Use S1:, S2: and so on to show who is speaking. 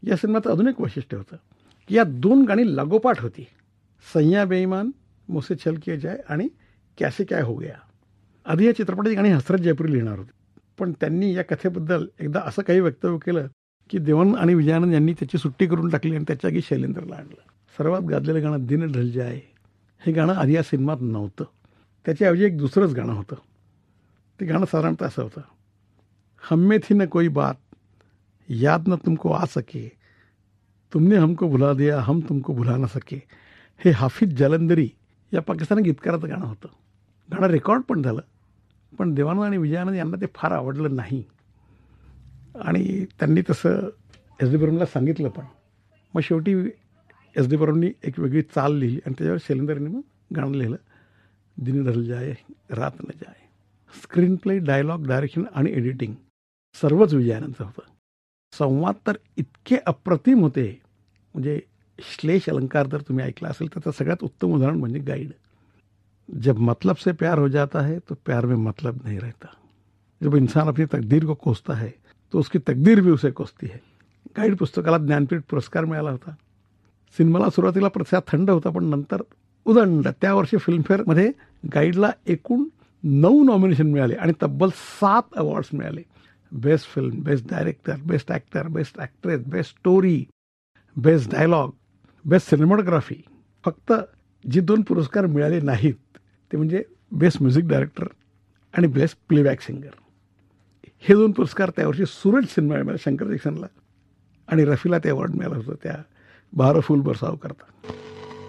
S1: या सिनेमाचं अजून एक वैशिष्ट्य होतं की या 2 गाणी लागोपाठ होती. सैयां बेईमान, मुझसे छल किया जाए आणि कैसे क्या हो गया. आधी या चित्रपटाची गाणी हसरत जयपुरी लिहिणार होते, पण त्यांनी या कथेबद्दल एकदा असं काही वक्तव्य केलं की देवानंद आणि विजयानंद यांनी त्याची सुट्टी करून टाकली आणि त्याच्या जागी शैलेंद्रला आणलं. सर्वात गाजलेलं गाणं दिन ढल जाए हे गाणं आधी या सिनेमात नव्हतं. त्याच्याऐवजी एक दुसरंच गाणं होतं. ते गाणं साधारणतः असं होतं, हम में थी न कोई बात, याद न तुमको आ सके, तुमने हमको भुला दिया, हम तुमको भुला न सके. हे हाफिज जालंधरी या पाकिस्तानी गीतकाराचं गाणं होतं. गाणं रेकॉर्ड पण झालं, पण देवानंद आणि विजयानंद यांना ते फार आवडलं नाही आणि त्यांनी तसं एस डी बर्मनला सांगितलं पण. मग शेवटी एस डी बर्मननी एक वेगळी चाल लिहिली आणि त्याच्यावर शैलेंद्रनी मग गाणं लिहिलं, दिन ढल जाए रात न जाए. स्क्रीन प्ले, डायलॉग, डायरेक्शन आणि एडिटिंग सर्वच विजयानंदचं होतं. संवाद तर इतके अप्रतिम होते, म्हणजे श्लेष अलंकार जर तुम्ही ऐकला असेल तर त्याचं सगळ्यात उत्तम उदाहरण म्हणजे गाईड. जब मतलब से प्यार हो जाता है तो प्यार में मतलब नहीं रहता. जब इंसान अपनी तकदीर को कोसता है तो उसकी तकदीर भी उसे कोसती है. गाईड पुस्तकाला ज्ञानपीठ पुरस्कार मिळाला होता. सिनेमाला सुरुवातीला प्रतिसाद थंड होता, पण नंतर उदंड. त्या वर्षी फिल्मफेअरमध्ये गाईडला एकूण 9 नॉमिनेशन मिळाले आणि तब्बल 7 अवॉर्ड्स मिळाले. Best film, best director, best actor, best actress, best story, best dialogue, best cinematography. फक्त जे 2 पुरस्कार मिळाले नाहीत ते म्हणजे बेस्ट म्युझिक डायरेक्टर आणि बेस्ट प्लेबॅक सिंगर. हे 2 पुरस्कार त्यावर्षी सूरज सिनेमा मिळाला शंकर जॅक्सनला आणि रफीला ते अवॉर्ड मिळालं होतं त्या बहार फूल बरसाव करता.